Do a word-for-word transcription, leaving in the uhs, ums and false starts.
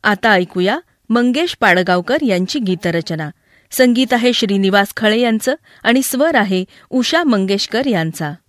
आता ऐकूया मंगेश पाडगावकर यांची गीतरचना. संगीत आहे श्रीनिवास खळे यांचं आणि स्वर आहे उषा मंगेशकर यांचा.